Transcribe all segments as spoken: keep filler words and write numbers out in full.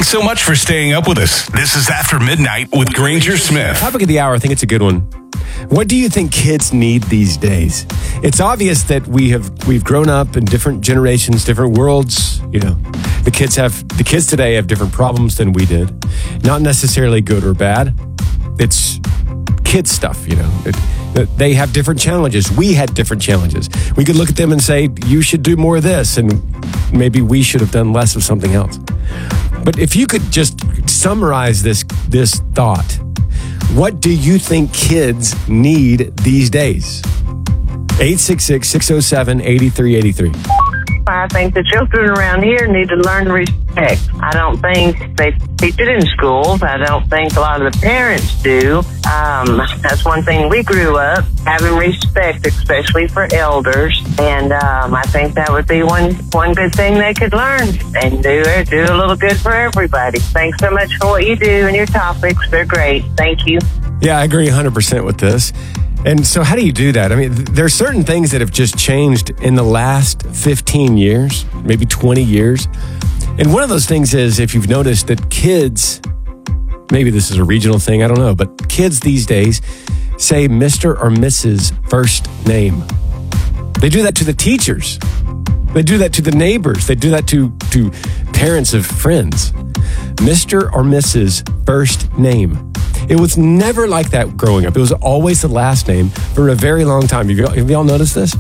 Thanks so much for staying up with us. This is After Midnight with Granger Smith. Topic of the hour, I think it's a good one. What do you think kids need these days? It's obvious that we have we've grown up in different generations, different worlds. You know, the kids have the kids today have different problems than we did. Not necessarily good or bad. It's kid stuff, you know. It, they have different challenges. We had different challenges. We could look at them and say, you should do more of this, and maybe we should have done less of something else. But if you could just summarize this this thought, what do you think kids need these days? eight six six, six oh seven, eight three eight three. I think the children around here need to learn respect. I don't think they teach it in schools. I don't think a lot of the parents do. Um, that's one thing we grew up, having respect, especially for elders. And um, I think that would be one one good thing they could learn and do, do a little good for everybody. Thanks so much for what you do and your topics. They're great. Thank you. Yeah, I agree one hundred percent with this. And so how do you do that? I mean, there are certain things that have just changed in the last fifteen years, maybe twenty years. And one of those things is, if you've noticed that kids, maybe this is a regional thing, I don't know, but kids these days say Mister or Missus first name. They do that to the teachers. They do that to the neighbors. They do that to, to parents of friends. Mister or Missus first name. It was never like that growing up. It was always the last name for a very long time. Have y'all, have y'all noticed this?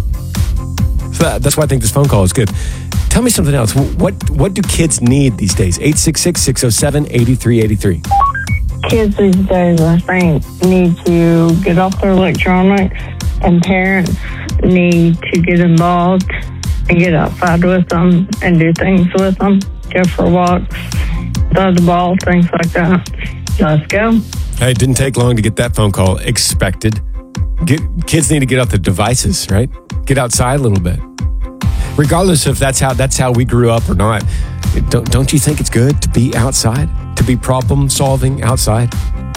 So that, that's why I think this phone call is good. Tell me something else. What what do kids need these days? eight six six, six oh seven, eight three eight three. Kids these days, I think, need to get off their electronics, and parents need to get involved and get outside with them and do things with them. Go for walks, throw the ball, things like that. Let's go. Hey, it didn't take long to get that phone call. Expected. Get, kids need to get off the devices, right? Get outside a little bit. Regardless if that's how that's how we grew up or not. Don't, don't you think it's good to be outside? To be problem solving outside?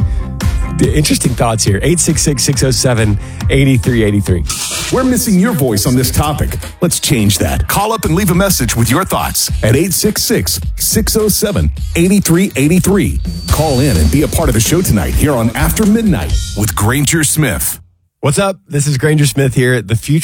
The interesting thoughts here. eight six six, six oh seven, eight three eight three. We're missing your voice on this topic. Let's change that. Call up and leave a message with your thoughts at eight six six, six oh seven, eight three eight three. Call in and be a part of the show tonight here on After Midnight with Granger Smith. What's up? This is Granger Smith here at the Future